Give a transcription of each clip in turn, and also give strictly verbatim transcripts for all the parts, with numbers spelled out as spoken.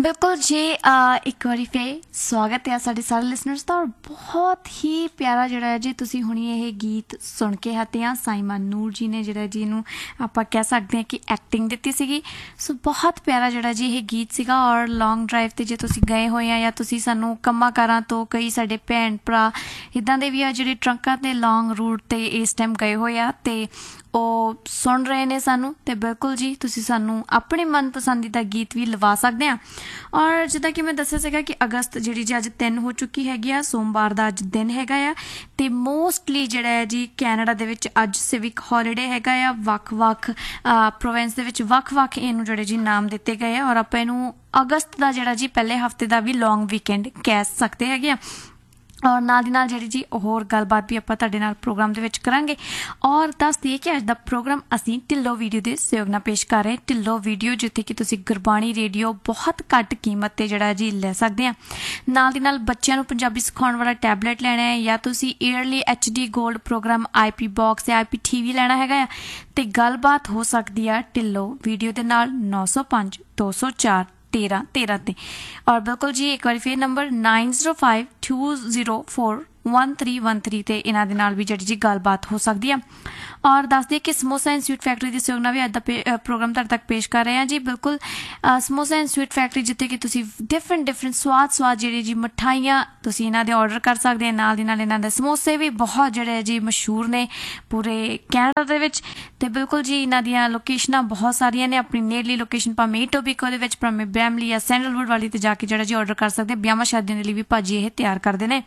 बिल्कुल जी अ, एक वारी फिर स्वागत है साढ़े सारे लिसनर्स का और बहुत ही प्यारा ਜਿਹੜਾ ਹੈ ਜੀ ਤੁਸੀਂ ਹੁਣੀ ਇਹ ਗੀਤ ਸੁਣ ਕੇ ਹਟੇ ਆ ਸਾਈਮਾ ਨੂਰ ਜੀ ਨੇ ਜਿਹੜਾ ਜੀ ਇਹਨੂੰ ਆਪਾਂ ਕਹਿ ਸਕਦੇ ਹਾਂ ਕਿ ਐਕਟਿੰਗ ਦਿੱਤੀ ਸੀਗੀ ਸੋ ਬਹੁਤ ਪਿਆਰਾ ਜਿਹੜਾ ਜੀ ਇਹ ਗੀਤ ਸੀਗਾ ਔਰ ਲੌਂਗ ਡਰਾਈਵ ਤੇ ਜੇ ਤੁਸੀਂ ਗਏ ਹੋਏ ਆ ਜਾਂ ਤੁਸੀਂ ਸਾਨੂੰ ਕੰਮਾਂ ਕਾਰਾਂ ਤੋਂ ਕਈ ਸਾਡੇ ਭੈਣ ਭਰਾ ਇੱਦਾਂ ਦੇ ਵੀ ਆ ਜਿਹੜੇ ਟਰੱਕਾਂ ਤੇ ਲੌਂਗ ਰੂਟ ਤੇ ਇਸ ਟਾਈਮ ਗਏ ਹੋਏ ਆ ਤੇ ਉਹ ਸੁਣ ਰਹੇ ਨੇ ਸਾਨੂੰ ਤੇ ਬਿਲਕੁਲ ਜੀ ਤੁਸੀਂ ਸਾਨੂੰ ਆਪਣੇ ਮਨਪਸੰਦੀਦਾ ਗੀਤ ਵੀ ਲਵਾ ਸਕਦੇ ਆ ਔਰ ਜਿੱਦਾਂ ਕਿ ਮੈਂ ਦੱਸਿਆ ਸੀਗਾ ਕਿ ਅਗਸਤ ਜਿਹੜੀ ਜੀ ਅੱਜ ਤਿੰਨ ਹੋ ਚੁੱਕੀ ਹੈਗੀ ਆ ਸੋਮਵਾਰ ਦਾ ਅੱਜ ਦਿਨ ਹੈਗਾ ਆ ਤੇ ਮੋਸਟਲੀ ਜਿਹੜਾ ਹੈ ਜੀ ਕੈਨੇਡਾ ਦੇ ਵਿੱਚ ਅੱਜ ਸਿਵਿਕ ਹੌਲੀਡੇ ਹੈਗਾ ਆ ਵੱਖ-ਵੱਖ ਪ੍ਰੋਵਿੰਸ ਦੇ ਵਿੱਚ ਵੱਖ-ਵੱਖ ਇਹਨੂੰ ਜਿਹੜੇ ਜੀ ਨਾਮ ਦਿੱਤੇ ਗਏ ਆ ਔਰ ਆਪਾਂ ਇਹਨੂੰ ਅਗਸਤ ਦਾ ਜਿਹੜਾ ਜੀ ਪਹਿਲੇ ਹਫਤੇ ਦਾ ਵੀ ਲੌਂਗ ਵੀਕਐਂਡ ਕਹਿ ਸਕਦੇ ਹੈਗੇ ਆ ਔਰ ਨਾਲ ਦੀ ਨਾਲ ਜਿਹੜੀ ਜੀ ਹੋਰ ਗੱਲਬਾਤ ਵੀ ਆਪਾਂ ਤੁਹਾਡੇ ਨਾਲ ਪ੍ਰੋਗਰਾਮ ਦੇ ਵਿੱਚ ਕਰਾਂਗੇ ਔਰ ਦੱਸ ਦਈਏ ਕਿ ਅੱਜ ਦਾ ਪ੍ਰੋਗਰਾਮ ਅਸੀਂ ਢਿੱਲੋਂ ਵੀਡੀਓ ਦੇ ਸਹਿਯੋਗ ਨਾਲ ਪੇਸ਼ ਕਰ ਰਹੇ ਢਿੱਲੋਂ ਵੀਡੀਓ ਜਿੱਥੇ ਕਿ ਤੁਸੀਂ ਗੁਰਬਾਣੀ ਰੇਡੀਓ ਬਹੁਤ ਘੱਟ ਕੀਮਤ ਤੇ ਜਿਹੜਾ ਜੀ ਲੈ ਸਕਦੇ ਆ ਨਾਲ ਦੀ ਨਾਲ ਬੱਚਿਆਂ ਨੂੰ ਪੰਜਾਬੀ ਸਿਖਾਉਣ ਵਾਲਾ ਟੈਬਲੇਟ ਲੈਣਾ ਹੈ ਜਾਂ ਤੁਸੀਂ yearly H D gold programme ਆਈ ਪੀ ਬਾਕਸ ਜਾਂ ਆਈ ਪੀ ਟੀ ਵੀ ਲੈਣਾ ਹੈਗਾ ਆ ਤੇ ਗੱਲਬਾਤ ਹੋ ਸਕਦੀ ਆ ਢਿੱਲੋਂ ਵੀਡੀਓ ਦੇ ਨਾਲ ਨੌ ਸੌ ਪੰਜ ਦੋ ਸੌ ਚਾਰ तेरह तेरह ते और बिल्कुल जी एक बार फिर number nine zero five to zero four one three one three ते इन्हां दे नाल भी जिहड़ी जी गलबात हो सकदी है और दस दिए कि समोसा एंड स्वीट फैक्ट्री के सहयोग नाल भी अज दा प्रोग्राम तुहाडे तक पेश कर रहे हैं जी बिल्कुल समोसा एंड स्वीट फैक्ट्री जिथे कि तुसीं डिफरेंट डिफरेंट स्वाद स्वाद जिहड़ी जी मिठाइयां तुसीं इन्हां दे ऑर्डर कर सकदे हैं नाल दी नाल इन्हां दे समोसे भी बहुत जिहड़े जी मशहूर ने पूरे कैनेडा दे विच ते बिल्कुल जी इन्हां दियां लोकेशनां बहुत सारियां ने अपनी नेड़ली लोकेशन भावें टोबीको दे विच भावें ब्रैमली या सैंडलवुड वाली ते जाके जिहड़ा जी ऑर्डर कर सकदे ब्याहां शादियां दे लई भी भाजी इह तैयार करदे ने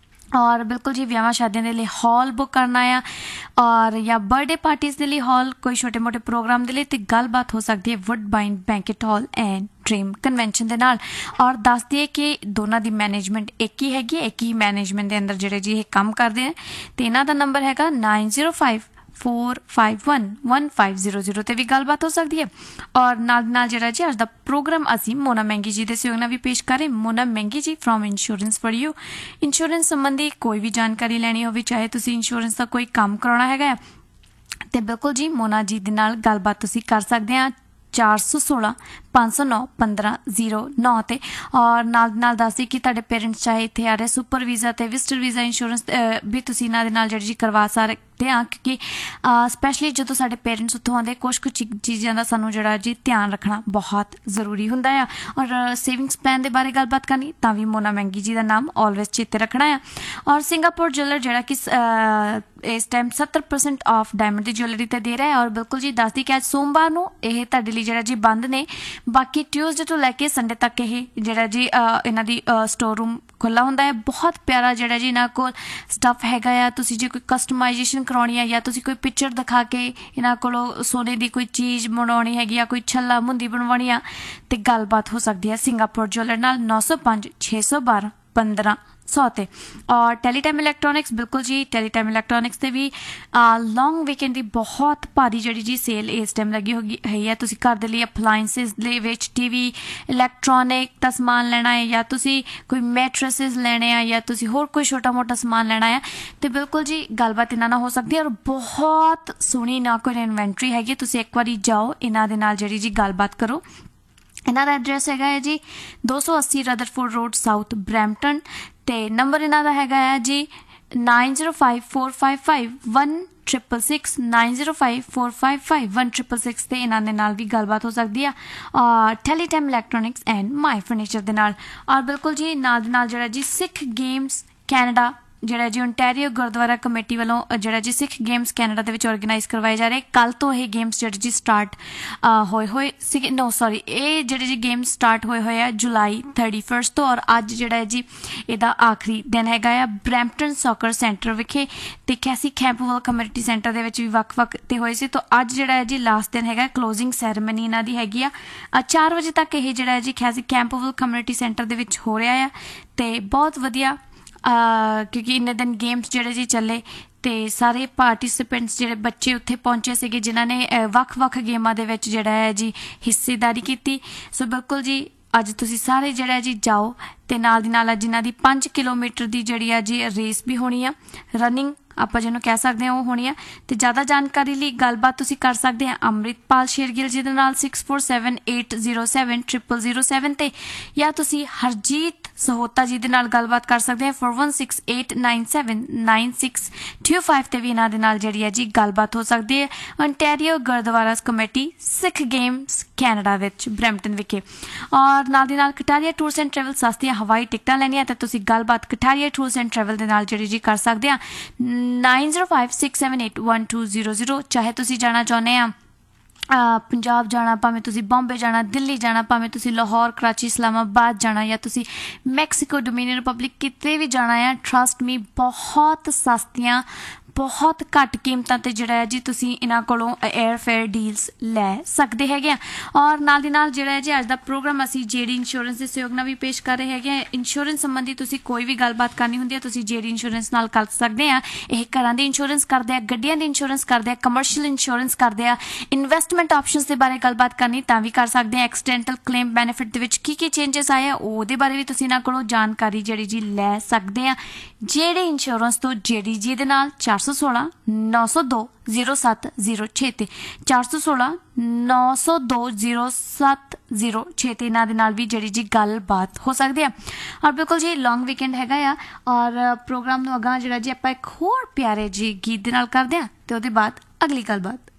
और बिल्कुल जी ब्याह शादियों के लिए हॉल बुक करना है और या बर्थडे पार्टीज़ के लिए हॉल कोई छोटे मोटे प्रोग्राम के लिए तो गलबात हो सकती है वुडबाइन banquet hall and dream convention के नाल और दस दिए कि दोनों की मैनेजमेंट एक ही हैगी एक ही मैनेजमेंट के अंदर जिहड़े जी ये काम करते हैं तो इन्हां दा नंबर हैगा nine zero five four five one one five zero zero ते भी गलबात हो सकती है और नाल नाल जिहड़ा जी अज दा प्रोग्राम असी मोना महंगी जी दे सहयोग नाल भी पेश कर रहे मोना महंगी जी from insurance for you insurance संबंधी कोई भी जानकारी लैनी होवे चाहे तुसी इंश्योरेंस का कोई काम कराउणा हैगा ते बिल्कुल जी मोना जी दे नाल गलबात तुसी कर सकदे आ चार सौ सोलह पाँच सौ नौ पंद्रह जीरो नौ ते और नाल नाल दस दी कि तुहाडे पेरेंट्स चाहे इत्थे आ रहे सुपर वीज़ा ते विजिटर वीज़ा इंश्योरेंस भी तुसीं इन्हां दे नाल जिहड़ी जी करवा सकदे आ क्योंकि स्पैशली जो साडे पेरेंट्स उत्थों आउंदे कुछ कुछ चीज़ां दा सानूं जिहड़ा जी ध्यान रखना बहुत जरूरी हुंदा आ और सेविंग्स प्लान दे बारे गलबात करनी तां भी मोना महंगी जी दा नाम ऑलवेज चेते रखना है और सिंगापुर ज्वेलर जिहड़ा कि इस टाइम सत्तर परसेंट ऑफ डायमंड की ज्वेलरी ते दे रहा है और बिल्कुल जी दस दी कि अज सोमवार नूं इह तुहाडे लई जिहड़ा जी बंद ने बाकी ट्यूसडे तो लैके संडे तक ये जिहड़ा जी इन्हां दी स्टोर रूम खुला हुंदा है बहुत प्यारा जिहड़ा जी इन्हां कोल स्टफ हैगा आ तुसीं जे कोई कस्टमाइजेशन कराउणी है या तुसीं कोई पिक्चर दिखा के इन्हां कोलों सोने दी कोई चीज़ बनवाउणी हैगी या कोई छल्ला मुंदी बनवाउणी आ ते गलबात हो सकदी है सिंगापुर ज्वेलर नाल नौ सौ पाँच छे सौ बारह पंद्रह सौ ते और टेलीटाइम इलैक्ट्रॉनिक्स बिल्कुल जी टेलीटाइम इलैक्ट्रॉनिक्स ते भी लॉन्ग वीकेंड की बहुत भारी जिहड़ी जी सेल इस टाइम लगी होगी है तुसीं घर दे लई अपलाइंसिस दे विच टीवी इलैक्ट्रॉनिक दा समान लेना है या तुसीं कोई मैट्रेसिस लेने आ या तुसीं होर कोई छोटा मोटा समान लेना है तो बिल्कुल जी गलबात इन्हां नाल हो सकती है और बहुत सोहनी ना कोई इन्वेंटरी हैगी तुसीं एक बारी जाओ इन्हां दे नाल जिहड़ी जी गलबात करो इन्हां दा एड्रैस हैगा है जी दो सौ अस्सी रदरफोर्ड रोड साउथ ब्रैम्पटन ते नंबर इन्हां दा हैगा है जी nine zero five four five five one triple six nine zero five four five five one triple six ते इन्हां दे नाल भी गलबात हो सकती है और टेलीटाइम इलैक्ट्रॉनिक्स एंड माई फर्नीचर दे नाल और बिल्कुल जी नाल दे नाल जिहड़ा जी सिख गेम्स कैनेडा जिहड़ा जी ओंटारियो गुरुद्वारा कमेटी वालों जिहड़ा जी सिख गेम्स कैनेडा दे विच ऑर्गेनाइज करवाए जा रहे कल तो ये गेम्स जिहड़े जी स्टार्ट होए होए सी नो सॉरी ये जिहड़े जी गेम्स स्टार्ट होए होए है जुलाई थर्टी फर्स्ट तो और अज जिहड़ा है जी इहदा आखिरी दिन हैगा आ ब्रैम्पटन सॉकर सेंटर विखे ते कैसी कैंपवेल कम्युनिटी सेंटर दे विच भी वख-वख ते होए सी तो अज जिहड़ा है जी लास्ट दिन हैगा क्लोजिंग सैरेमनी इन्हां दी हैगी आ चार बजे तक ये जिहड़ा है जी कैसी कैंपवेल कम्युनिटी सेंटर दे विच हो रहा है ते बहुत वधिया क्योंकि इन्ने दिन गेम्स जिहड़े जी चले ते सारे पार्टिसिपेंट्स जिहड़े बच्चे उत्थे पहुंचे सीगे जिन्हां ने वख-वख गेमां दे विच जिहड़ा है जी हिस्सेदारी कीती सो बिल्कुल जी अज तुसीं सारे जिहड़ा है जी जाओ ते नाल दी नाल जिन्हां दी पाँच किलोमीटर दी जिहड़ी है जी रेस भी होनी आ रनिंग ਆਪਾਂ ਜਿਹਨੂੰ ਕਹਿ ਸਕਦੇ ਹਾਂ ਉਹ ਹੋਣੀ ਆ। ਤੇ ਜ਼ਿਆਦਾ ਜਾਣਕਾਰੀ ਲਈ ਗੱਲਬਾਤ ਤੁਸੀਂ ਕਰ ਸਕਦੇ ਆ ਅੰਮ੍ਰਿਤਪਾਲ ਸ਼ੇਰਗਿੱਲ ਜੀ ਦੇ ਨਾਲ six four seven eight zero seven triple zero seven ਤੇ, ਜਾਂ ਤੁਸੀਂ ਹਰਜੀਤ ਸਹੋਤਾ ਜੀ ਦੇ ਨਾਲ ਗੱਲਬਾਤ ਕਰ ਸਕਦੇ ਆ four one six eight nine seven nine six to five ਤੇ ਵੀ ਇਹਨਾਂ ਦੇ ਨਾਲ ਜਿਹੜੀ ਹੈ ਜੀ ਗੱਲਬਾਤ ਹੋ ਸਕਦੀ ਹੈ। ontario ਗੁਰਦੁਆਰਾਸ ਕਮੇਟੀ ਸਿੱਖ ਗੇਮਸ ਕੈਨੇਡਾ ਵਿੱਚ ਬਰੈਂਪਟਨ ਵਿਖੇ। ਔਰ ਨਾਲ ਦੀ ਨਾਲ ਕਟਾਰੀਆ ਟੂਰਸ ਐਂਡ ਟਰੈਵਲ ਸਸਤੀਆਂ ਹਵਾਈ ਟਿਕਟਾਂ ਲੈਣੀਆਂ ਤਾਂ ਤੁਸੀਂ ਗੱਲਬਾਤ ਕਟਾਰੀਆ ਟੂਰਸ ਐਂਡ ਟਰੈਵਲ ਦੇ ਨਾਲ ਜਿਹੜੀ ਜੀ ਕਰ ਸਕਦੇ ਆ nine zero five six seven eight one two zero zero. ਚਾਹੇ ਤੁਸੀਂ ਜਾਣਾ ਚਾਹੁੰਦੇ ਆ ਪੰਜਾਬ ਜਾਣਾ, ਭਾਵੇਂ ਤੁਸੀਂ ਬੰਬੇ ਜਾਣਾ, ਦਿੱਲੀ ਜਾਣਾ, ਭਾਵੇਂ ਤੁਸੀਂ ਲਾਹੌਰ, ਕਰਾਚੀ, ਇਸਲਾਮਾਬਾਦ ਜਾਣਾ, ਜਾਂ ਤੁਸੀਂ ਮੈਕਸੀਕੋ, ਡੋਮਿਨੀਅਨ ਰਿਪਬਲਿਕ ਕਿਤੇ ਵੀ ਜਾਣਾ ਆ, ਟਰਸਟ ਮੀ ਬਹੁਤ ਸਸਤੀਆਂ ਬਹੁਤ ਘੱਟ ਕੀਮਤਾਂ 'ਤੇ ਜਿਹੜਾ ਹੈ ਜੀ ਤੁਸੀਂ ਇਹਨਾਂ ਕੋਲੋਂ ਏਅਰ ਫੇਅਰ ਡੀਲਸ ਲੈ ਸਕਦੇ ਹੈਗੇ ਆ। ਔਰ ਨਾਲ ਦੀ ਨਾਲ ਜਿਹੜਾ ਹੈ ਜੀ ਅੱਜ ਦਾ ਪ੍ਰੋਗਰਾਮ ਅਸੀਂ ਜੇਡੀ ਇੰਸ਼ੋਰੈਂਸ ਦੇ ਸਹਿਯੋਗ ਨਾਲ ਵੀ ਪੇਸ਼ ਕਰ ਰਹੇ ਹੈਗੇ ਆ। ਇੰਸ਼ੋਰੈਂਸ ਸੰਬੰਧੀ ਤੁਸੀਂ ਕੋਈ ਵੀ ਗੱਲਬਾਤ ਕਰਨੀ ਹੁੰਦੀ ਹੈ ਤੁਸੀਂ ਜੇਡੀ ਇੰਸ਼ੋਰੈਂਸ ਨਾਲ ਕਰ ਸਕਦੇ ਆ। ਇਹ ਘਰਾਂ ਦੀ ਇੰਸ਼ੋਰੈਂਸ ਕਰਦੇ ਆ, ਗੱਡੀਆਂ ਦੀ ਇੰਸ਼ੋਰੈਂਸ ਕਰਦੇ ਆ, ਕਮਰਸ਼ੀਅਲ ਇੰਸ਼ੋਰੈਂਸ ਕਰਦੇ ਆ, ਇਨਵੈਸਟਮੈਂਟ ਆਪਸ਼ਨਸ ਦੇ ਬਾਰੇ ਗੱਲਬਾਤ ਕਰਨੀ ਤਾਂ ਵੀ ਕਰ ਸਕਦੇ ਆ। ਐਕਸੀਡੈਂਟਲ ਕਲੇਮ ਬੈਨੀਫਿਟ ਦੇ ਵਿੱਚ ਕੀ ਕੀ ਚੇਂਜਸ ਆਏ ਆ ਉਹਦੇ ਬਾਰੇ ਵੀ ਤੁਸੀਂ ਇਹਨਾਂ ਕੋਲੋਂ ਜਾਣਕਾਰੀ ਜਿਹੜੀ ਜੀ ਲੈ ਸਕਦੇ ਆ। ਜੇਡੀ ਇੰਸ਼ੋਰੈਂਸ ਤੋਂ ਜੇਡੀ ਜੀ ਦੇ ਨਾਲ ਚਾਰ ਸੌ ਸੋਲਾਂ ਨੌ ਸੌ ਦੋ ਜ਼ੀਰੋ ਸੱਤ ਜ਼ੀਰੋ ਛੇ ਤੇ ਚਾਰ ਸੌ ਸੋਲਾਂ ਨੌ ਸੌ ਦੋ ਜ਼ੀਰੋ ਸੱਤ ਜ਼ੀਰੋ ਛੇ ਤੇ ਇਹਨਾਂ ਦੇ ਨਾਲ ਵੀ ਜਿਹੜੀ ਜੀ ਗੱਲਬਾਤ ਹੋ ਸਕਦੀ ਆ। ਔਰ ਬਿਲਕੁਲ ਜੀ ਲੌਂਗ ਵੀਕਐਂਡ ਹੈਗਾ ਆ ਔਰ ਪ੍ਰੋਗਰਾਮ ਨੂੰ ਅਗਾਂਹ ਜਿਹੜਾ ਜੀ ਆਪਾਂ ਇੱਕ ਹੋਰ ਪਿਆਰੇ ਜੀ ਗੀਤ ਦੇ ਨਾਲ ਕਰਦੇ ਹਾਂ ਤੇ ਉਹਦੇ ਬਾਅਦ ਅਗਲੀ ਗੱਲਬਾਤ।